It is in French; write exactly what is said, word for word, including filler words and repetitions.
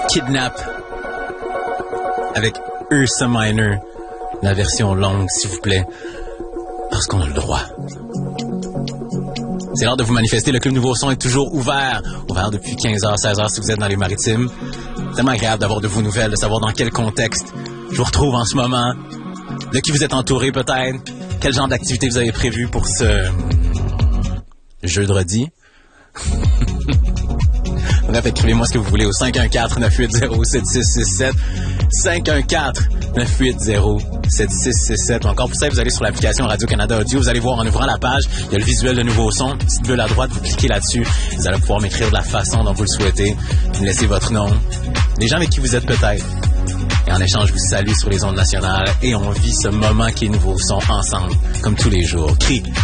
Kidnap avec Ursa Minor, la version longue, s'il vous plaît, parce qu'on a le droit. C'est l'heure de vous manifester. Le Club Nouveau Son est toujours ouvert. Ouvert depuis quinze heures, seize heures si vous êtes dans les maritimes. C'est tellement agréable d'avoir de vos nouvelles, de savoir dans quel contexte je vous retrouve en ce moment. De qui vous êtes entouré peut-être. Quel genre d'activité vous avez prévu pour ce jeudi. Bref, écrivez-moi ce que vous voulez au cinq un quatre, neuf huit zéro, sept six six sept. cinq un quatre, neuf huit zéro, sept six six sept. Ou encore pour ça, vous allez sur l'application Radio-Canada Audio. Vous allez voir en ouvrant la page, il y a le visuel de Nouveau Son. Petite bulle à droite, vous cliquez là-dessus. Vous allez pouvoir m'écrire de la façon dont vous le souhaitez. Vous me laissez votre nom. Les gens avec qui vous êtes peut-être. Et en échange, je vous salue sur les ondes nationales. Et on vit ce moment qui est Nouveau Son ensemble, comme tous les jours. Crie.